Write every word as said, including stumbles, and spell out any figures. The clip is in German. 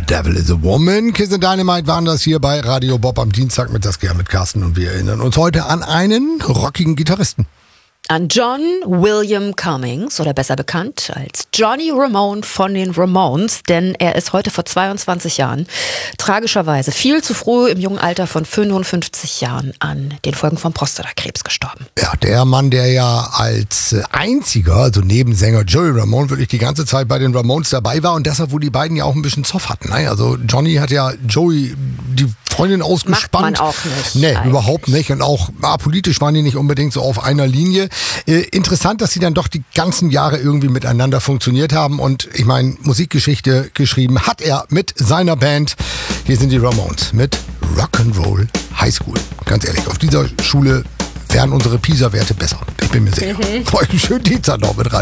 Devil is a Woman. Kiss and Dynamite waren das hier bei Radio Bob am Dienstag mit Saskia, mit Carsten, und wir erinnern uns heute an einen rockigen Gitarristen. An John William Cummings, oder besser bekannt als Johnny Ramone von den Ramones, denn er ist heute vor zweiundzwanzig Jahren tragischerweise viel zu früh im jungen Alter von fünfundfünfzig Jahren an den Folgen von Prostatakrebs gestorben. Ja, der Mann, der ja als einziger, also neben Sänger Joey Ramone, wirklich die ganze Zeit bei den Ramones dabei war und deshalb, wo die beiden ja auch ein bisschen Zoff hatten. Also Johnny hat ja Joey die Freundin ausgespannt. Macht man auch nicht. Nee, eigentlich. Überhaupt nicht. Und auch ah, politisch waren die nicht unbedingt so auf einer Linie. Äh, interessant, dass sie dann doch die ganzen Jahre irgendwie miteinander funktioniert haben. Und ich meine, Musikgeschichte geschrieben hat er mit seiner Band. Hier sind die Ramones mit Rock'n'Roll High School. Ganz ehrlich, auf dieser Schule wären unsere PISA-Werte besser. Ich bin mir sicher. Mhm. Schönen Dienstag noch mit rein.